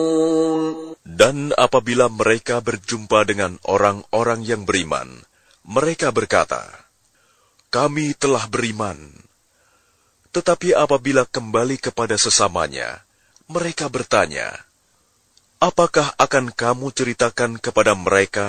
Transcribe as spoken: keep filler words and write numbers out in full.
Dan apabila mereka berjumpa dengan orang-orang yang beriman, mereka berkata, "Kami telah beriman." Tetapi apabila kembali kepada sesamanya, mereka bertanya, "Apakah akan kamu ceritakan kepada mereka